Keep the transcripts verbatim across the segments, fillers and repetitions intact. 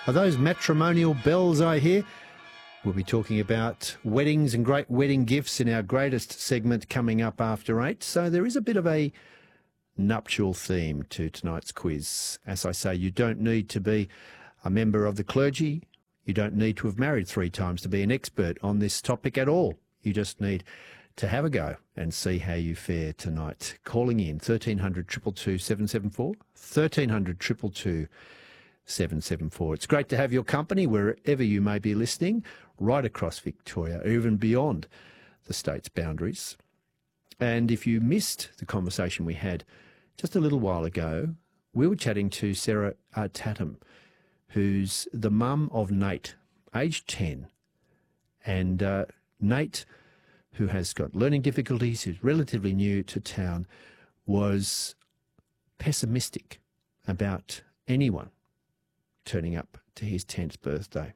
Are those matrimonial bells I hear? We'll be talking about weddings and great wedding gifts in our greatest segment coming up after eight. So there is a bit of a nuptial theme to tonight's quiz. As I say, you don't need to be a member of the clergy. You don't need to have married three times to be an expert on this topic at all. You just need to have a go and see how you fare tonight. Calling in thirteen hundred, two two two, seven seven four, thirteen hundred, two two two, seven seven four. It's great to have your company wherever you may be listening, right across Victoria, or even beyond the state's boundaries. And if you missed the conversation we had just a little while ago, we were chatting to Sarah uh, Tatham, who's the mum of Nate, aged ten. And uh, Nate, who has got learning difficulties, who's relatively new to town, was pessimistic about anyone turning up to his tenth birthday.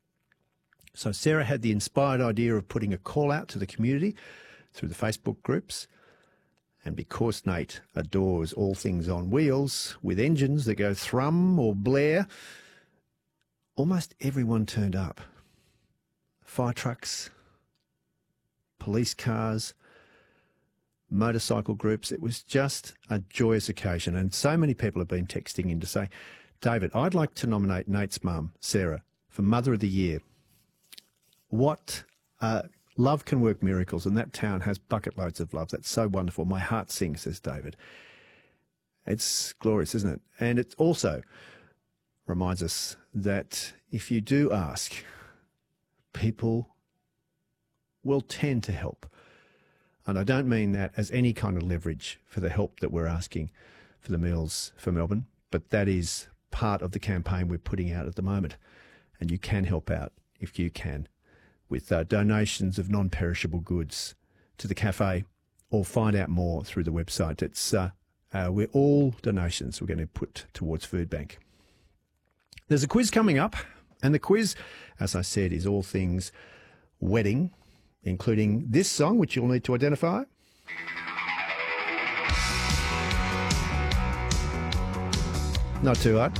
So Sarah had the inspired idea of putting a call out to the community through the Facebook groups. And because Nate adores all things on wheels with engines that go thrum or blare, almost everyone turned up. Fire trucks, police cars, motorcycle groups. It was just a joyous occasion. And so many people have been texting in to say, David, I'd like to nominate Nate's mum, Sarah, for Mother of the Year. What uh, love can work miracles, and that town has bucket loads of love. That's so wonderful. My heart sings, says David. It's glorious, isn't it? And it also reminds us that if you do ask, people will tend to help. And I don't mean that as any kind of leverage for the help that we're asking for the meals for Melbourne, but that is part of the campaign we're putting out at the moment. And you can help out if you can with uh, donations of non-perishable goods to the cafe, or find out more through the website. It's uh, uh, we're all donations we're going to put towards Food Bank. There's a quiz coming up, and the quiz, as I said, is all things wedding, including this song, which you'll need to identify. Not too hard.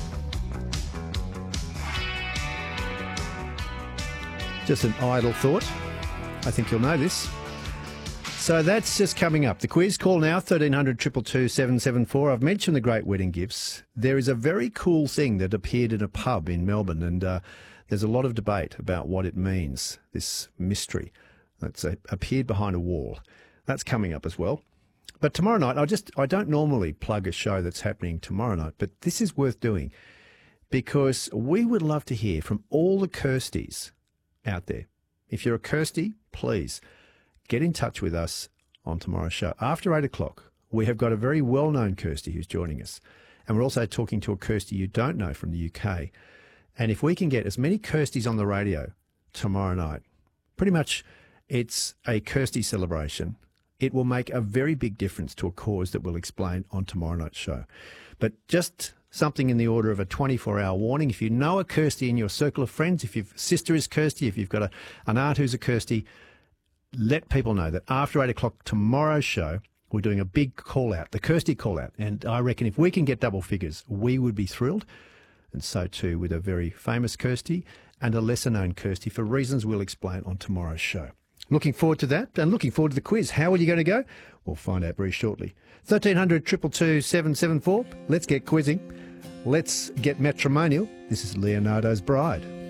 Just an idle thought. I think you'll know this. So that's just coming up. The quiz, call now, thirteen hundred, two two two, seven seven four. I've mentioned the great wedding gifts. There is a very cool thing that appeared in a pub in Melbourne, and uh, there's a lot of debate about what it means, this mystery that's uh, appeared behind a wall. That's coming up as well. But tomorrow night, I just I don't normally plug a show that's happening tomorrow night, but this is worth doing because we would love to hear from all the Kirstys out there. If you're a Kirsty, please get in touch with us on tomorrow's show. After eight o'clock, we have got a very well-known Kirsty who's joining us. And we're also talking to a Kirsty you don't know from the U K. And if we can get as many Kirstys on the radio tomorrow night, pretty much it's a Kirsty celebration. It will make a very big difference to a cause that we'll explain on tomorrow night's show. But just something in the order of a twenty-four hour warning. If you know a Kirsty in your circle of friends, if your sister is Kirsty, if you've got a, an aunt who's a Kirsty, let people know that after eight o'clock tomorrow's show, we're doing a big call-out, the Kirsty call-out. And I reckon if we can get double figures, we would be thrilled. And so too with a very famous Kirsty and a lesser-known Kirsty for reasons we'll explain on tomorrow's show. Looking forward to that and looking forward to the quiz. How are you going to go? We'll find out very shortly. thirteen hundred, two two two, seven seven four. Let's get quizzing. Let's get matrimonial. This is Leonardo's Bride.